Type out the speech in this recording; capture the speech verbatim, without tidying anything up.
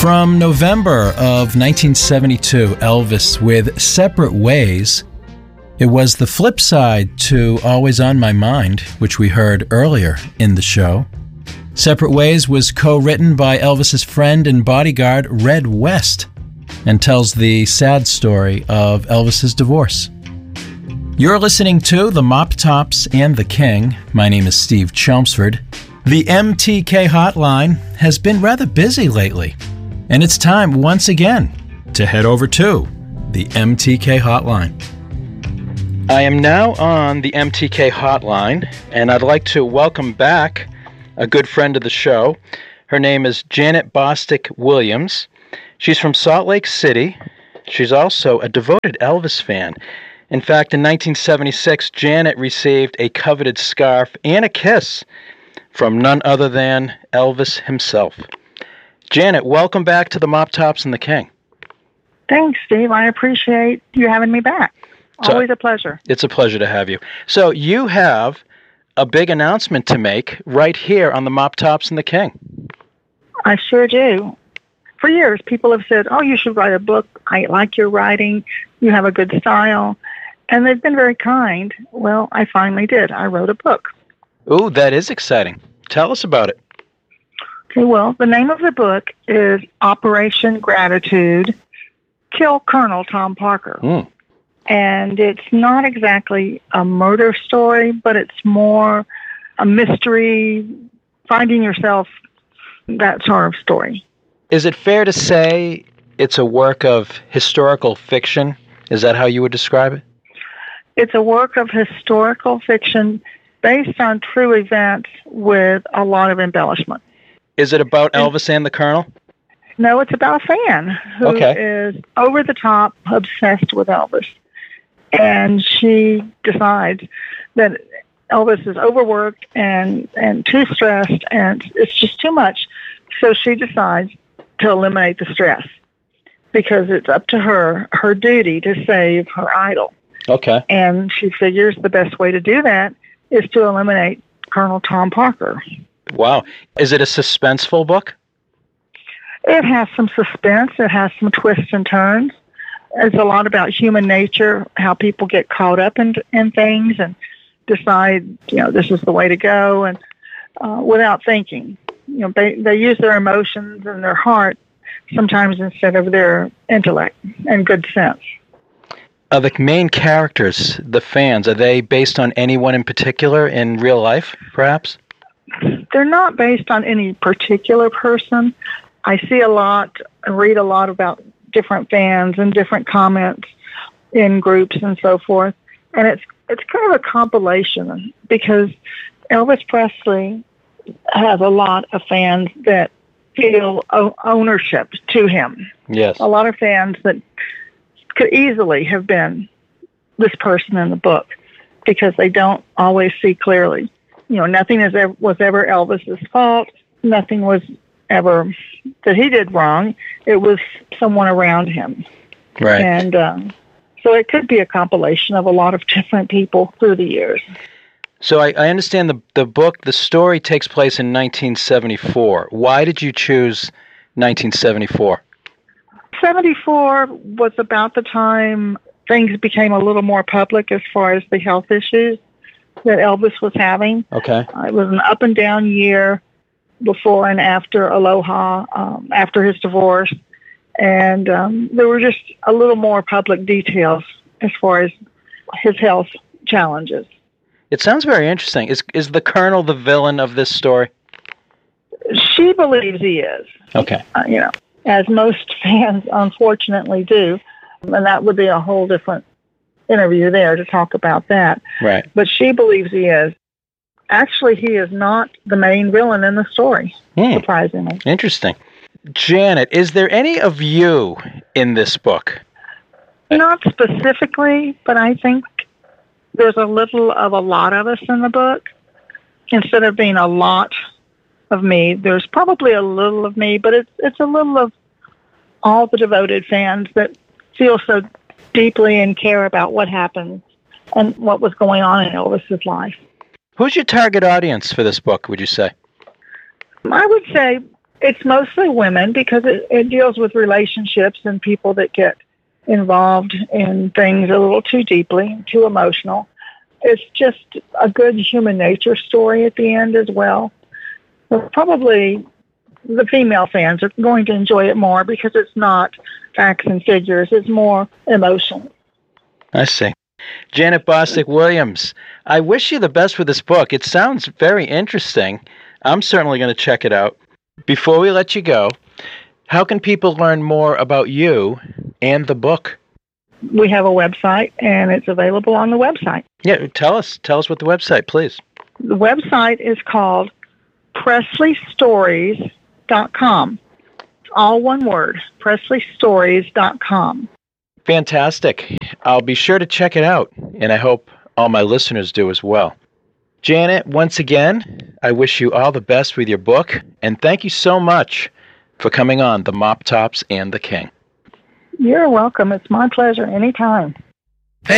From November of nineteen seventy-two, Elvis with Separate Ways. It was the flip side to Always on My Mind, which we heard earlier in the show. Separate Ways was co-written by Elvis's friend and bodyguard, Red West, and tells the sad story of Elvis's divorce. You're listening to The Mop Tops and the King. My name is Steve Chelmsford. The M T K hotline has been rather busy lately, and it's time once again to head over to the M T K hotline. I am now on the M T K hotline, and I'd like to welcome back a good friend of the show. Her name is Janet Bostic Williams. She's from Salt Lake City. She's also a devoted Elvis fan. In fact, in nineteen seventy-six, Janet received a coveted scarf and a kiss from none other than Elvis himself. Janet, welcome back to the Mop Tops and the King. Thanks, Steve. I appreciate you having me back. Always so, a pleasure. It's a pleasure to have you. So you have a big announcement to make right here on the Mop Tops and the King. I sure do. For years, people have said, oh, you should write a book. I like your writing. You have a good style. And they've been very kind. Well, I finally did. I wrote a book. Ooh, that is exciting. Tell us about it. Okay, well, the name of the book is Operation Gratitude, Kill Colonel Tom Parker. Mm. And it's not exactly a murder story, but it's more a mystery, finding yourself, that sort of story. Is it fair to say it's a work of historical fiction? Is that how you would describe it? It's a work of historical fiction based on true events with a lot of embellishment. Is it about Elvis and the Colonel? No, it's about a fan who okay. is over the top obsessed with Elvis. And she decides that Elvis is overworked and, and too stressed, and it's just too much. So she decides to eliminate the stress because it's up to her, her duty to save her idol. Okay. And she figures the best way to do that is to eliminate Colonel Tom Parker. Wow. Is it a suspenseful book? It has some suspense. It has some twists and turns. It's a lot about human nature, how people get caught up in, in things and decide, you know, this is the way to go, and uh, without thinking. You know, they, they use their emotions and their heart sometimes instead of their intellect and good sense. Are the main characters, the fans, are they based on anyone in particular in real life, perhaps? They're not based on any particular person. I see a lot and read a lot about different fans and different comments in groups and so forth. And it's it's kind of a compilation because Elvis Presley has a lot of fans that feel o- ownership to him. Yes. A lot of fans that could easily have been this person in the book because they don't always see clearly. You know, nothing is ever, was ever Elvis's fault. Nothing was ever that he did wrong. It was someone around him. Right. And um, so it could be a compilation of a lot of different people through the years. So I, I understand the the book, the story takes place in nineteen seventy-four. Why did you choose nineteen seventy-four? seventy-four was about the time things became a little more public as far as the health issues that Elvis was having. Okay. Uh, it was an up and down year before and after Aloha, um, after his divorce. And um, there were just a little more public details as far as his health challenges. It sounds very interesting. Is is the Colonel the villain of this story? She believes he is. Okay. Uh, you know, as most fans unfortunately do. And that would be a whole different interview there to talk about that. Right. But she believes he is. Actually, he is not the main villain in the story, hmm. surprisingly. Interesting. Janet, is there any of you in this book? Not specifically, but I think there's a little of a lot of us in the book. Instead of being a lot of me, there's probably a little of me, but it's it's a little of all the devoted fans that feel so deeply and care about what happened and what was going on in Elvis's life. Who's your target audience for this book, would you say? I would say It's mostly women because it, it deals with relationships and people that get involved in things a little too deeply, too emotional. It's just a good human nature story at the end as well. So probably the female fans are going to enjoy it more because it's not facts and figures. It's more emotion. I see. Janet Bostic Williams, I wish you the best with this book. It sounds very interesting. I'm certainly going to check it out. Before we let you go, how can people learn more about you and the book? We have a website, and it's available on the website. Yeah, tell us. Tell us what the website, please. The website is called Presley Stories dot com. It's all one word, Presley Stories dot com. Fantastic. I'll be sure to check it out, and I hope all my listeners do as well. Janet, once again, I wish you all the best with your book, and thank you so much for coming on The Mop Tops and the King. You're welcome. It's my pleasure anytime.